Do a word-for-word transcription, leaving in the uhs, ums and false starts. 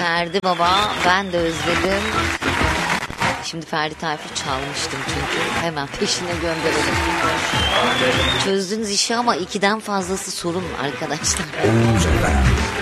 Ferdi Baba, ben de özledim. Şimdi Ferdi Tayfur çalmıştım çünkü. Hemen peşine gönderelim. Çözdünüz işi ama ikiden fazlası sorun arkadaşlar. Oğuz Efendi.